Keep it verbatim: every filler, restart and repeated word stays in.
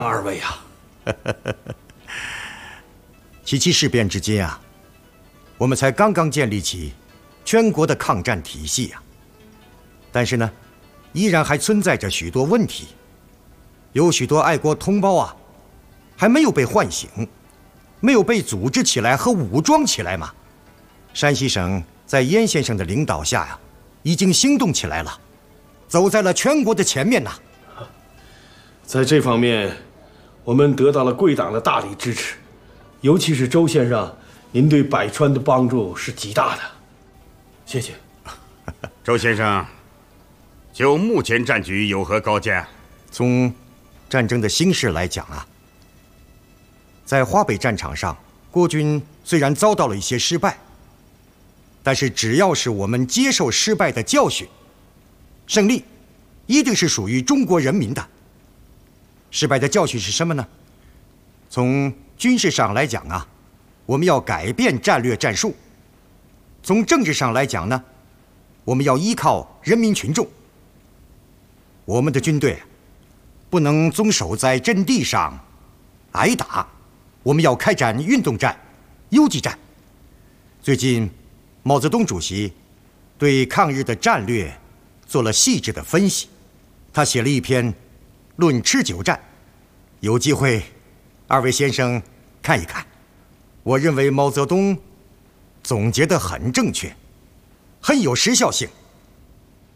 二位啊， 七七事变至今啊，我们才刚刚建立起全国的抗战体系呀、啊，但是呢，依然还存在着许多问题，有许多爱国同胞啊，还没有被唤醒，没有被组织起来和武装起来嘛。山西省在严先生的领导下呀、啊，已经行动起来了，走在了全国的前面呐。 在这方面，我们得到了贵党的大力支持，尤其是周先生，您对百川的帮助是极大的，谢谢。 周先生，就目前战局有何高见？ 从战争的形势来讲啊，在华北战场上，国军虽然遭到了一些失败，但是只要是我们接受失败的教训，胜利一定是属于中国人民的。失败的教训是什么呢？从军事上来讲啊，我们要改变战略战术；从政治上来讲呢，我们要依靠人民群众。我们的军队不能总守在阵地上挨打，我们要开展运动战、游击战。最近，毛泽东主席对抗日的战略做了细致的分析，他写了一篇《论持久战》，有机会，二位先生看一看。我认为毛泽东总结得很正确，很有时效性。